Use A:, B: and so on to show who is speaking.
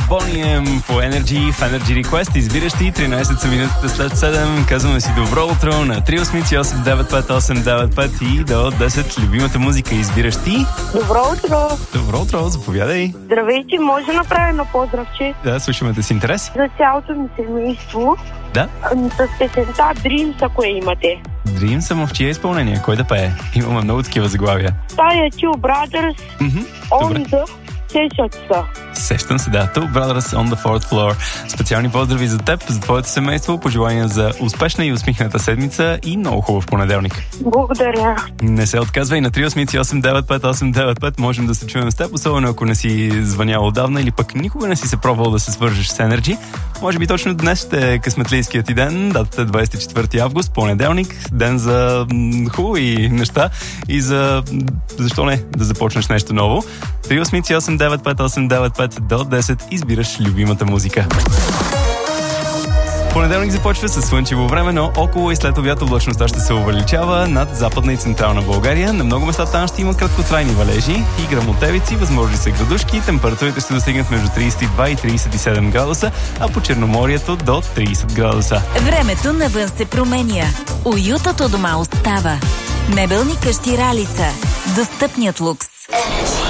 A: Boniem по Energy в Energy Request. Избираш ти 13 са минутите след 7. Казваме си добро утро на 388-958-95 и до 10. Любимата музика избираш ти.
B: Добро утро!
A: Добро утро, заповядай.
B: Здравейте, може да направя едно поздравче
A: Да, слушаме те с интерес.
B: за цялото ми семейство.
A: Да.
B: С песента Dreams, ако я имате.
A: Dream съм в чия изпълнение? Кой да пее? Имаме много такива заглавия.
B: Тая е Two Brothers
A: Добре.
B: on the Sessions.
A: Сещам се, да. Two Brothers on the Fourth Floor. Специални поздрави за теб, за твоето семейство, пожелания за успешна и усмихната седмица и много хубав понеделник.
B: Благодаря.
A: Не се отказвай на 388-958-95. Можем да се чуем с теб, особено ако не си звънял отдавна или пък никога не си се пробвал да се свържеш с Energy. Може би точно днес ще е късметлийският ти ден, датата е 24 август, понеделник, ден за хубави неща и за, защо не, да започнеш нещо ново. 388-958-95 до 10 избираш любимата музика. Понеделник започва с слънчево време, но около и след обяд облачността ще се увеличава над Западна и Централна България. На много места там ще има краткотрайни валежи и гръмотевици, възможни са градушки. Температурите ще достигнат между 32 и 37 градуса, а по Черноморието до 30 градуса.
C: Времето навън се променя. Уютът дома остава. Мебелни къщи Ралица. Достъпният лукс.